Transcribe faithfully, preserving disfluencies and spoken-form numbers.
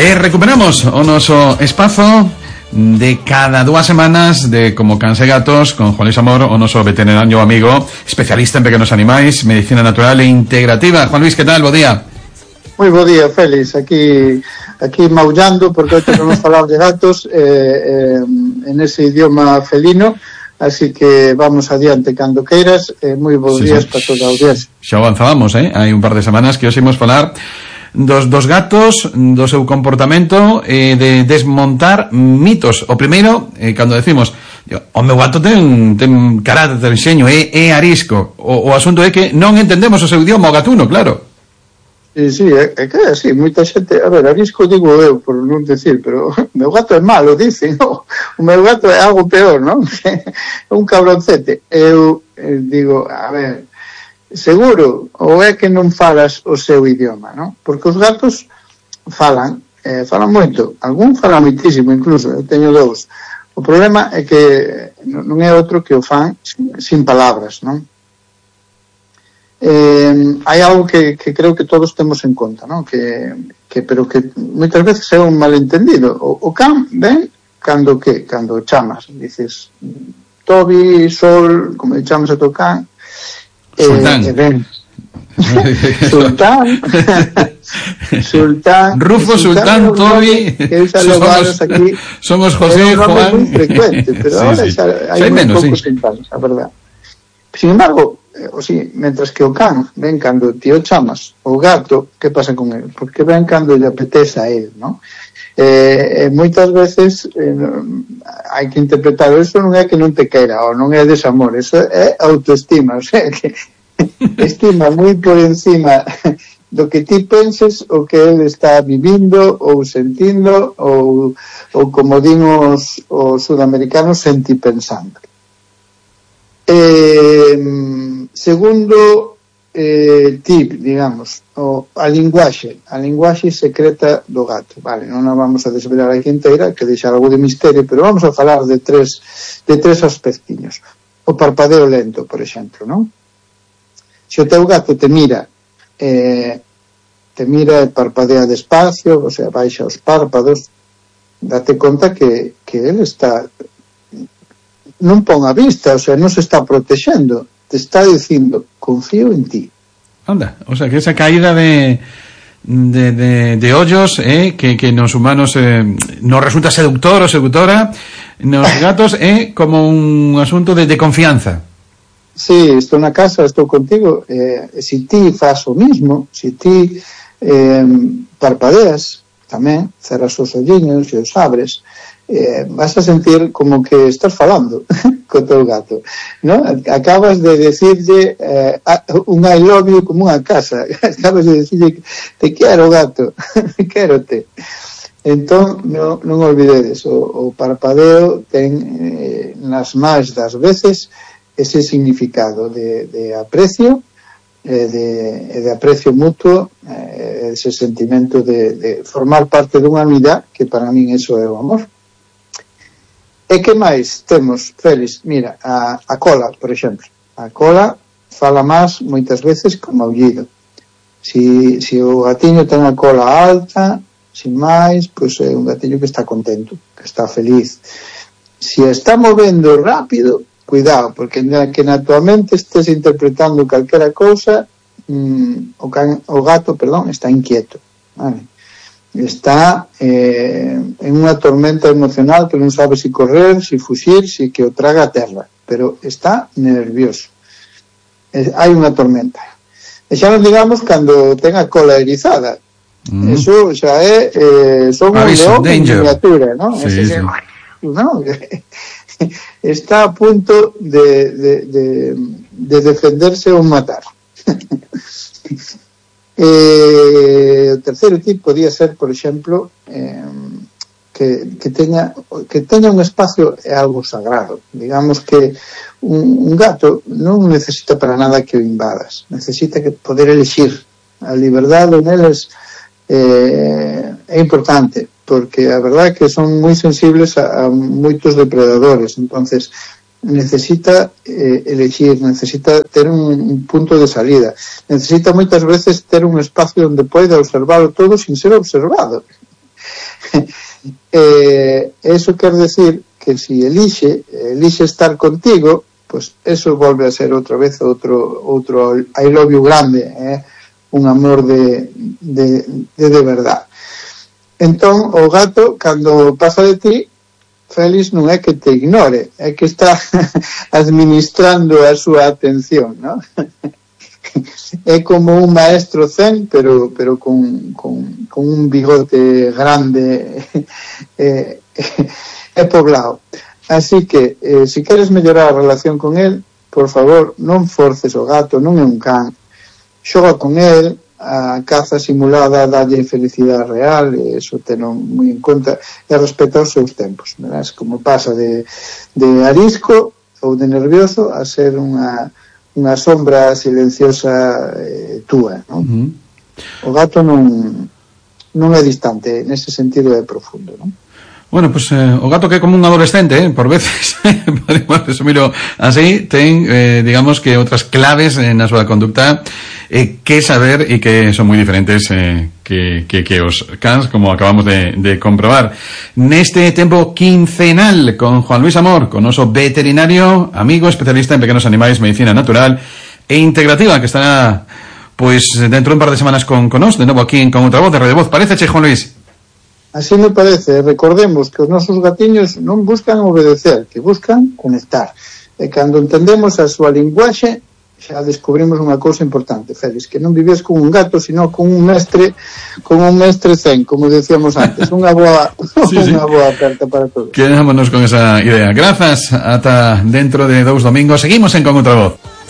E recuperamos o noso espazo de cada dúas semanas de Como Cans e Gatos con Juan Luis Amor, o noso veterinario amigo, especialista en pequenos animais, medicina natural e integrativa. Juan Luis, que tal? Bo día. Moi bo día, Félix. Aquí aquí maullando porque hoxe vamos falar de gatos eh, eh, en ese idioma felino. Así que vamos adiante cando queiras. Eh, moi bons sí, días sí. Para toda a audiencia. Xa avanzábamos, eh? Hai un par de semanas que hoxe imos falar dos, dos gatos, do seu comportamento, eh, de desmontar mitos. O primeiro, eh, cando decimos o meu gato ten, ten carácter, enxeño, é, é arisco, o, o asunto é que non entendemos o seu idioma, o gatuno, claro. Sí, sí, é, é que é así, moita xente, a ver, arisco digo eu, por non decir, pero o meu gato é malo, dicen, no? O meu gato é algo peor, non? É un cabroncete. Eu eh, digo, a ver, seguro, ou é que non falas o seu idioma, non? Porque os gatos falan, eh, falan moito, algún falan moitísimo incluso, eu teño dous. O problema é que non é outro que o fan sin, sin palabras, non? Eh, hai algo que, que creo que todos temos en conta, non? Que, que, pero que moitas veces é un malentendido. O, o can ven cando que? Cando chamas, dices Tobi, Sol, como le chamas a tu can, Sultán. Eh, ven. Sultán. Sultán. Rufo, Sultán, Sultán Tobi. Que somos, aquí. Somos José, Juan. Muy frecuente, pero sí, ahora sí. Xa, hai muy menos, poucos sí. Sultáns, a verdad. Sin embargo, eh, o sí, mentras que o can ven cando ti o chamas, o gato, que pasa con ele? Porque ven cando lle apetece a ele, non? Eh, eh, moitas veces eh, hai que interpretar eso, non é que non te queira ou non é desamor, eso é autoestima, o sea que estima moi por encima do que ti penses o que ele está vivindo ou sentindo ou, ou como din os, os sudamericanos, senti pensando. Eh, segundo Eh, tip, digamos, o, a linguaxe a linguaxe secreta do gato, vale, non a vamos a desvelar aquí inteira, que deixar algo de misterio, pero vamos a falar de tres de tres aspectiños. O parpadeo lento, por exemplo, non? Se o teu gato te mira eh, te mira e parpadea despacio, o sea, baixa os párpados, date conta que, que ele está non pon a vista, o sea, non se está protexendo, te está dicindo, confío en ti. Anda, o sea, que esa caída de de, de, de hoyos, eh, que, que nos humanos eh, nos resulta seductor o seductora, nos gatos é eh, como un asunto de, de confianza. Sí, estou na casa, estou contigo, eh, si ti faz o mismo, si ti eh, parpadeas tamén, cerras os olliños e os abres, eh, vas a sentir como que estás falando co teu gato, ¿no? Acabas de decirle eh, un I love you como unha casa, acabas de decirle te quero gato, quérote. Entón, non, non olvidedes, o, o parpadeo ten eh, nas máis das veces ese significado de, de aprecio, eh, de, de aprecio mutuo, eh, ese sentimento de, de formar parte dunha unidade, que para min eso é o amor. E que máis temos, Félix? Mira, a, a cola, por exemplo. A cola fala máis moitas veces como aullido. Si, si o gatiño ten a cola alta, sin máis, pois é un gatiño que está contento, que está feliz. Si está movendo rápido, cuidado, porque na, que na tua mente estés interpretando calquera cousa, mmm, o, can, o gato, perdón, está inquieto, vale? Está eh, en unha tormenta emocional que non sabe si correr, si fuxir, si que o traga a terra, pero está nervioso. Eh, hai unha tormenta. E xa nos digamos cando ten a cola erizada. Mm. Eso xa é eh, son un león en miniatura, ¿no? Sí, Ese, sí. ¿no? Está a punto de, de, de, de defenderse ou matar. Eh, o terceiro tipo podía ser, por exemplo, eh, que, que teña que teña un espacio é algo sagrado. Digamos que un, un gato non necesita para nada que o invadas, necesita que poder elixir. A liberdade neles eh, é importante, porque a verdade é que son moi sensibles a, a moitos depredadores, entonces necesita eh, elegir, necesita ter un, un punto de salida, necesita moitas veces ter un espacio onde poida observalo todo sin ser observado. eh, eso quer decir que si elixe, elixe estar contigo, pues eso volve a ser outra vez outro, outro I love you grande, eh? Un amor de, de, de, de verdad. Entón, o gato, cando pasa de ti, Félix, non é que te ignore, é que está administrando a súa atención, ¿no? É como un maestro zen, pero, pero con, con, con un bigote grande e, e poblado. Así que, eh, se queres mellorar a relación con él, por favor, non forces o gato, non é un can. Xoga con él, a caza simulada dalle felicidade real, e iso teno moi en conta, e respeta os seus tempos, verás, como pasa de, de arisco ou de nervioso a ser unha, unha sombra silenciosa eh, túa, non? Uh-huh. O gato non, non é distante, nese sentido é profundo, non? Bueno, pues eh, o gato que é como un adolescente, eh, por veces, podemos resumirlo así, ten, eh, digamos que outras claves eh, na súa conducta eh, que saber e que son moi diferentes eh, que, que, que os cans, como acabamos de, de comprobar. Neste tempo quincenal con Juan Luis Amor, con noso veterinario, amigo, especialista en pequenos animais, medicina natural e integrativa, que estará pues dentro de un par de semanas con, con nos, de novo aquí en Con Outra Voz de Radio Voz. Paréceche, Juan Luis? Así me parece. Recordemos que os nosos gatiños non buscan obedecer, que buscan conectar. E cando entendemos a súa linguaxe, xa descubrimos unha cousa importante, Félix, que non vives con un gato, sino con un mestre, con un mestre zen, como decíamos antes. Unha boa, sí, unha sí. boa aperta para todos. Quedámonos con esa idea. Grazas, ata dentro de dous domingos. Seguimos en Con Outra Voz.